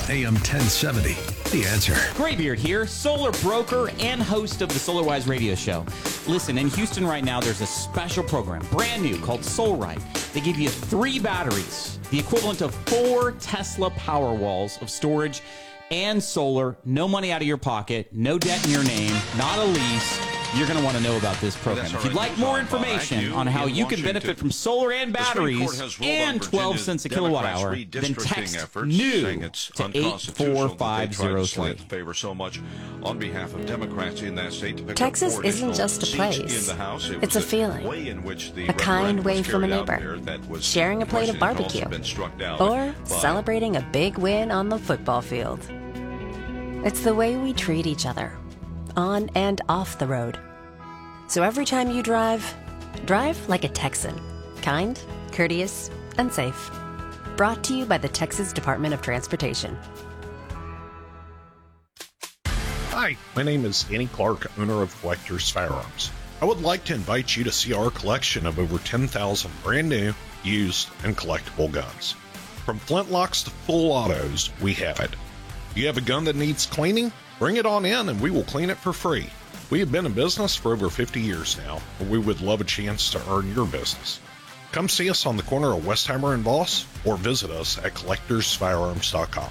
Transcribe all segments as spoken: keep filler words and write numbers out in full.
A M ten seventy, The Answer. Graybeard here, solar broker and host of the SolarWise radio show. Listen, in Houston right now, there's a special program, brand new, called SolRide. They give you three batteries, the equivalent of four Tesla Powerwalls of storage and solar, no money out of your pocket, no debt in your name, not a lease. You're going to want to know about this program. If you'd like more information on how you can benefit from solar and batteries and twelve cents a kilowatt hour, then text NEW to eight four five zero three. Texas isn't just a place. It's a feeling. A kind wave from a neighbor. Sharing a plate of barbecue. Or celebrating a big win on the football field. It's the way we treat each other, on and off the road. So every time you drive, drive like a Texan. Kind, courteous, and safe. Brought to you by the Texas Department of Transportation. Hi, my name is Danny Clark, owner of Collector's Firearms. I would like to invite you to see our collection of over ten thousand brand new, used, and collectible guns. From flintlocks to full autos, we have it. You have a gun that needs cleaning? Bring it on in and we will clean it for free. We have been in business for over fifty years now, and we would love a chance to earn your business. Come see us on the corner of Westheimer and Voss, or visit us at collectors firearms dot com.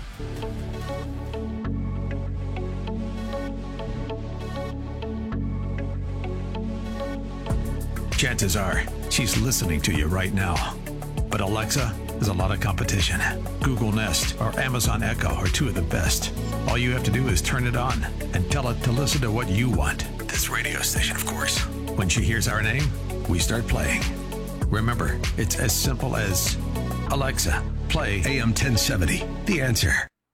Chances are she's listening to you right now. But Alexa, there's a lot of competition. Google Nest or Amazon Echo are two of the best. All you have to do is turn it on and tell it to listen to what you want. This radio station, of course. When she hears our name, we start playing. Remember, it's as simple as Alexa, play A M ten seventy, The Answer.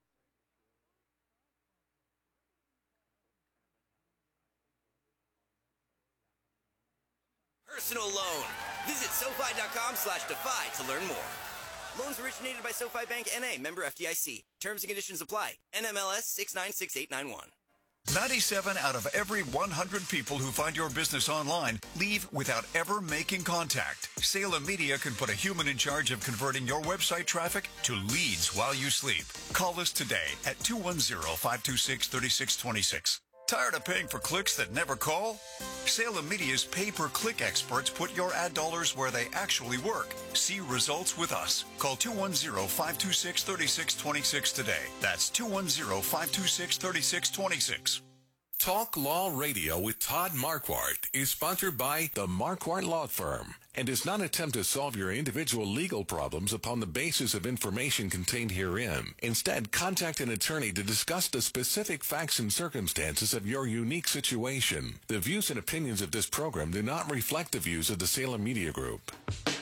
Personal loan. Visit SoFi dot com slash defy to learn more. Loans originated by SoFi Bank N A, member F D I C. Terms and conditions apply. N M L S six nine six eight nine one. ninety-seven out of every one hundred people who find your business online leave without ever making contact. Salem Media can put a human in charge of converting your website traffic to leads while you sleep. Call us today at two one zero, five two six, three six two six. Tired of paying for clicks that never call? Salem Media's pay-per-click experts put your ad dollars where they actually work. See results with us. Call two one zero, five two six, three six two six today. That's two one zero, five two six, three six two six. Talk Law Radio with Todd Marquardt is sponsored by the Marquardt Law Firm and does not attempt to solve your individual legal problems upon the basis of information contained herein. Instead, contact an attorney to discuss the specific facts and circumstances of your unique situation. The views and opinions of this program do not reflect the views of the Salem Media Group.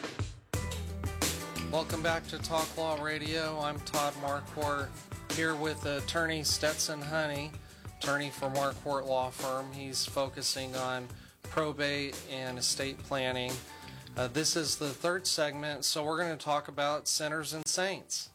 Welcome back to Talk Law Radio. I'm Todd Marquardt, here with attorney Stetson Honey, attorney for Marquardt Law Firm. He's focusing on probate and estate planning. Uh, this is the third segment, so we're going to talk about sinners and saints.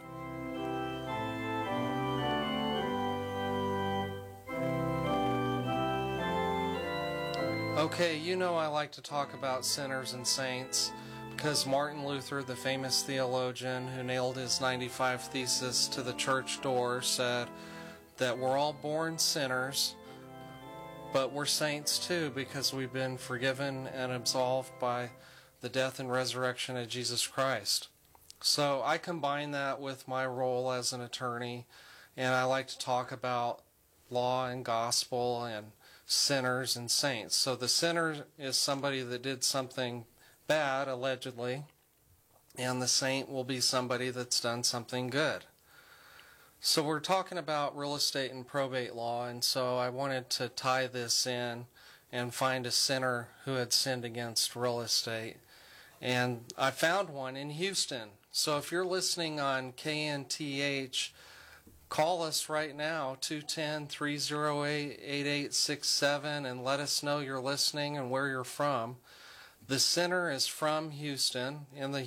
Okay, you know I like to talk about sinners and saints because Martin Luther, the famous theologian who nailed his ninety-five Thesis to the church door, said that we're all born sinners, but we're saints too because we've been forgiven and absolved by the death and resurrection of Jesus Christ. So I combine that with my role as an attorney, and I like to talk about law and gospel and sinners and saints. So the sinner is somebody that did something bad, allegedly, and the saint will be somebody that's done something good. So we're talking about real estate and probate law, and so I wanted to tie this in and find a sinner who had sinned against real estate. And I found one in Houston. So if you're listening on K N T H, call us right now, two one zero, three zero eight, eight eight six seven, and let us know you're listening and where you're from. The sinner is from Houston, in the